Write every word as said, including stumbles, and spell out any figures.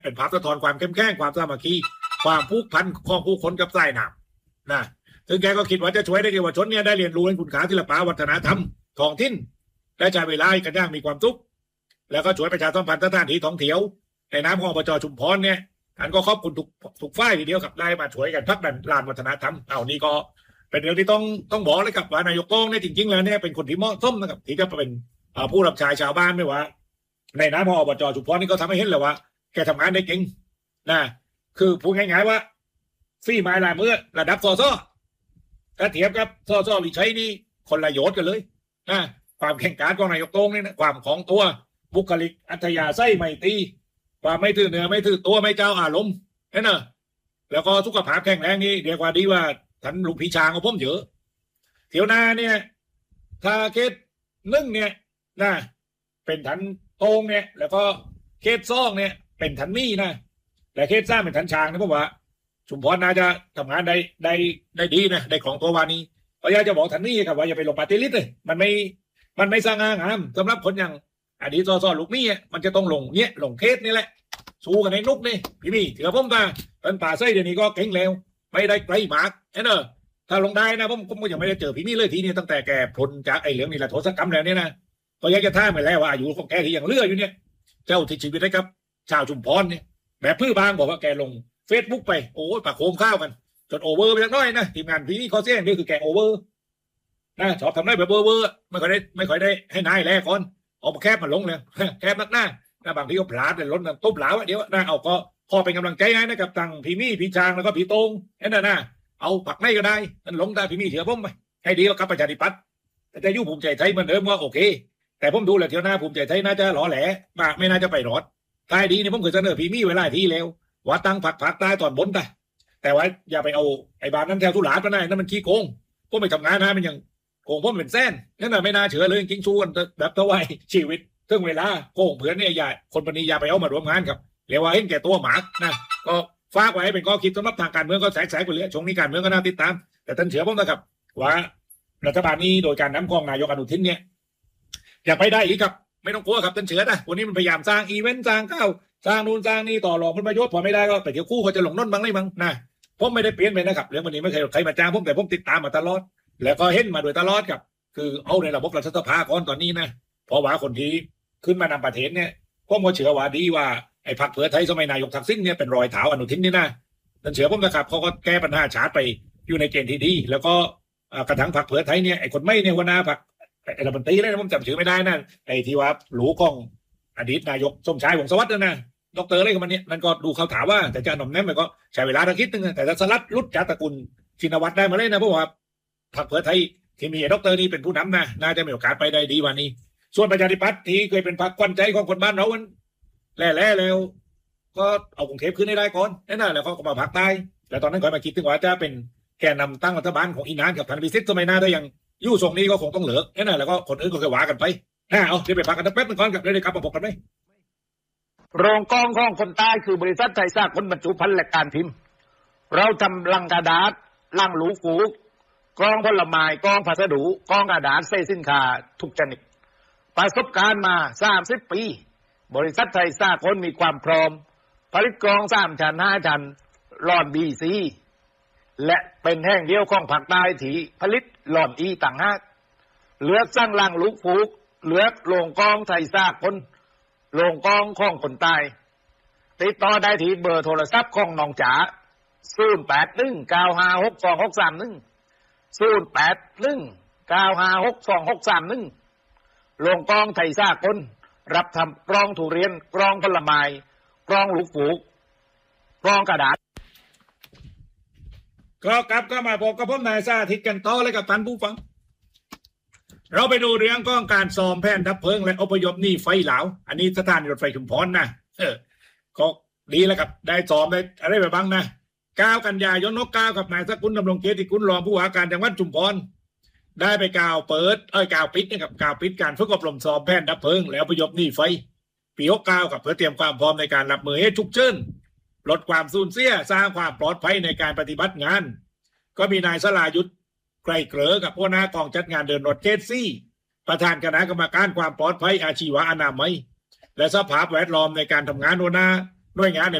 เป็นภาพสะท้อนความเข้มแข็งความสามัคคีความผูกพันของผู้คนกับสายน้ำนะซึ่งแกก็คิดว่าจะช่วยได้เยาวชนเนี่ยได้เรียนรู้ในคุณค่าศิลปะวัฒนธรรมท้องถิ่นและใช้เวลากันย่างมีความสุขแล้วก็ช่วยประชาสัมพันธ์สถานที่ท่องเที่ยวในน้ำของอบจชุมพรเนี่ยท่านก็ขอบคุณทุกทุกฝ่ายทีเดียวกับได้มาช่วยกันพักดันลานวัฒนธรรมเอานี่ก็เป็นเรื่องที่ต้องต้องบอกเลยกับว่านายกโต้งเนี่ยจริงๆแล้วเนี่ยเป็นคนที่เหมาะสมนะครับที่จะเป็นผู้รับใช้ชาวบ้านไม่ว่าในน้ำของอบจชุมพรนี่ก็ทำให้เห็นเลยว่าแกทำงานได้เก่งนะคือพูดง่ายๆว่าฝีไม้ลายมือระดับซอซอถ้าเทียบกับซอซอวิชัยนี่คนละโยชน์กันเลยนะความแข่งขันของนายกโต้งนี่นะความของตัวบุคลิกอัธยาศัยไม่ตีความไม่ถือเนื้อไม่ถือตัวไม่เจ้าอารมณ์นั่นน่ะแล้วก็สุขภาพแข็งแรงนี่เรียกว่าดีว่าท่านลุงพี่ชางของผมเยอะเที่ยวหน้าเนี่ยถ้าเคสนึ่งเนี่ยนะเป็นทันโต้งเนี่ยแล้วก็เคสซ่องเนี่ยเป็นทันมี่นะแต่เคสซ่าเป็นทันชางนะผมว่าชุมพรน่าจะทำงานได้ได้ได้ดีนะได้ของตัววานี้ก็อยากจะบอกทันมี่ครับว่าอย่าไปลงปาร์ตี้ลิสต์เลยมันไม่มันไม่สร้างงามสำหรับคนอย่างอดีตซอลูกนี่มันจะต้องลงเนี้ยลงเคสนี่แหละสู้กันในนุกนี่พี่มี่ถือผมตาเป็นป่าไส้เดี๋ยวนี้ก็เก่งแล้วไม่ได้ไกลมากเนอะถ้าลงได้นะผมผมก็ยังไม่ได้เจอพี่มี่เลยทีนี้ตั้งแต่แกพ้นจากไอ้เหลืองนี่แหละโทษกรรมแล้วเนี่ยนะก็อยากจะท่าไปแล้วว่าอายุของแกที่ยังเลืออยู่เนี่ยเจ้าที่ชีวิตได้ครับชาวชุมพรเนี่ยแบบพื้นบางบอกว่าแกลงเฟซบุ๊กไปโอ้ยปากโคมข้าวกันจนโอเวอร์ไปสักน้อยนะทีมงานพี่มี่เขาเสี้ยนนี่คือแกโอเวอร์นะชอบทำได้แบบเวอร์เวอร์ไม่ค่อยได้ไม่ค่อยได้ให้นายแลกคนเอาแคบมาลงเลยแคบนักหน้านะบางทีก็พลาดเลยล้นตุ๊บหลาวเดี๋ยวนะเอาก็พอเป็นกำลังใจให้นะครับตั้งพี่มี่พี่ชางแล้วก็พี่โต้งนั่นน่ะเอาผักไม่ก็ได้นั่นลงได้พี่มี่เถื่อผมไปให้ดีกับประชาธิปัตย์แต่จะยุ่ภูมิใจไทยเหมือนเดิมว่าโอเคแต่ผมดูแล้วเที่ยวหน้าภูมิใจไทยน่าจะหล่อแหลมากไม่น่าจะไปรอดท้ายดีนี่ผมเคยเสนอพี่มี่ไว้หลายทีแล้วว่าตั้งผักผักใต้ตอนบนแต่แต่ว่าอย่าไปเอาไอ้บานนั้นแถวสุราษฎร์มาได้นั่นมันขี้โกงผมไปทำงานนะมันยังโกงผมเป็นแซนนั่นน่ะไม่น่าเชื่อเลยจริงๆสู้กันแบบเท่าไหร่ชีวิตถึงเวลาโกงเผื่อเนี่ยอย่าคนปณียาไปเอามารวมงานครับเรียกว่าเห็นแก่ตัวหมากนะก็ฝากไว้ให้เป็นข้อคิดสำหรับทางการเมืองก็แสกแสกไปเรื่อยช่วงนี้การเมืองก็น่าติดตามแต่ท่านเชื่อผมนะครับว่ารัฐบาลนี้โดยการนำของนายกอนุทินเนี่ยอยากไปได้อีกครับไม่ต้องกลัวครับท่านเชื่อนะวันนี้มันพยายามสร้างอีเวนต์สร้างข้าวสร้างนู่นสร้างนี่ต่อรองผลประโยชน์พอไม่ได้ก็ไปเที่ยวคู่เขาจะหลงน้นบ้างเลยมั้งนะผมไม่ได้เปลี่ยนไปนะครับเรื่องวันนี้ไม่เคยใครมาจ้างผมแต่ผมติดตามมาตลอดแล้วก็เห็นมาโดยตลอดครับคือเอาในระบบรัฐสภาก่อนตอนนี้นะเพราะว่าคนที่ขึ้นมานำประเทศเนี่ยผมก็เชื่อว่าดีว่าไอ้พรรคเพื่อไทยสมัยนายกทักษิณเนี่ยเป็นรอยเท้าอนุทินนี่นะท่านเชื่อผมนะครับเขาก็แก้ปัญหาชาติไปอยู่ในเกณฑ์ที่ดีแล้วก็กระทั่งพรรคเพื่อไทยเนี่ยไอ้คนไม่เนี่ยหัวหน้าพรรคไอ้รัฐมนตรีเลยนะผมจำชื่อไม่ได้นะไอ้ที่ว่าหลูของอดีตนายกสมชายวงศ์สวัสดิ์นะดรอะไรของมันเนี่ยนั่นก็ดูเขาถามว่าแต่จะหน่อมแนมมันก็ใช้เวลาตะคิดนึงแต่ถ้าสลัดลุดจากตระกูลชินวัตรได้มาเลยนะเพราะว่าพรรคเพื่อไทยที่มีดรนี่เป็นผู้นำนะน่าจะมีโอกาสไปได้ดีวันนี้ส่วนประชาธิปัตย์ที่เคยเป็นพรรคขวัญใจของคนบ้านเรามันแล่ๆแล้วก็เอากรุงเทพขึ้นให้ได้ก่อนนั่นน่ะแล้วเขาก็มาพรรคใต้แล้วตอนนั้นก็มาคิดถึงว่าจะเป็นแกนนำตั้งรัฐบาลของอีนานกับธนพิสิทธิ์สมัยหน้าได้ยังยู่ทรงนี้ก็คงต้องเหลือนั่นน่ะแล้วก็คนอื่นก็เคยว่ากันไปนะเอาเดี๋ยวไปพักกันแป๊บนึงก่อนกับได้ครับมาพบกันไหมโรงกองของคนใต้คือบริษัทไทยสร้างคนบรรจุภัณฑ์และการพิมพ์เราทำลังกระดาษลังหลูกูกองผลไม้กองพัสดุกองกระดาษเศษสินค้าทุกชนิดประสบการณ์มาสามสิบปีบริษัทไทยสร้างคนมีความพร้อมผลิตกรองสามชั้นห้าชั้นหลอดบีซีและเป็นแห่งเดียวของภาคใต้ที่ผลิตหลอดอีต่างหากเหลือสร้างลังลูกฟูกเหลือโรงกองไทยสร้างคนโรงกองของคนใต้ติดต่อได้ที่เบอร์โทรศัพท์ของน้องจ๋าศูนย์แปดหนึ่งเก้าห้าหกสองหกสามหนึ่งศูนย์แปดหนึ่งเก้าห้าหกสองหกสามหนึ่งโรงกองไทยสร้างคนรับทำกรองทุเรียนกรองผลไม้กรองลูกฟูกกรองกระดาษก็กลับก็มาพบกับผมนายสาธิตกันต่อเลยกับท่านผู้ฟังเราไปดูเรื่องของการซ้อมแผนดับเพลิงและอพยพหนีไฟหลาวอันนี้สถานีรถไฟชุมพรนะเออก็ดีแล้วครับได้ซ้อมได้อะไรไปบ้างนะเก้ากันยายนนกเก้ากับนายสกุลดำรงเกียรติกุลรองผู้ว่าการจังหวัดชุมพรได้ไปกล่าวเปิดเอ้ยกล่าวปิดนะครับกล่าวปิดการฝึกอบรมซ้อมแผนดับเพลิงและอพยพหนีไฟปีหกเก้ากับเพื่อเตรียมความพร้อมในการรับมือเหตุฉุกเฉินลดความสูญเสียสร้างความปลอดภัยในการปฏิบัติงานก็มีนายสลายุทธไกรเกลอกับหัวหน้ากองจัดงานเดินรถเกตซี่ประธานคณะกรรมการความปลอดภัยอาชีวะอนามัยและสภาพแวดล้อมในการทำงานหัวหน้าหน่วยงานใน